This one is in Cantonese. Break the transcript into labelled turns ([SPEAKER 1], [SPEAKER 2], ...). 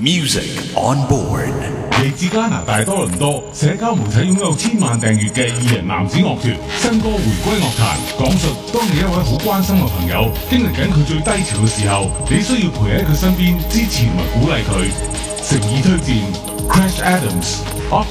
[SPEAKER 1] Music on board。
[SPEAKER 2] 嚟自加拿大多倫多，社交媒體擁有千萬訂閱嘅二人男子樂團新歌回歸樂壇，講述當你一位好關心嘅朋友經歷緊佢最低潮嘅時候，你需要陪喺佢身邊支持同埋鼓勵佢。誠意推薦 Crash Adams、Up